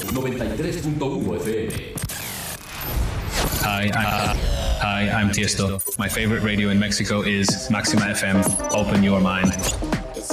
93.1 FM. Hi, I'm Tiesto. My favorite radio in Mexico is Maxima FM. Open your mind.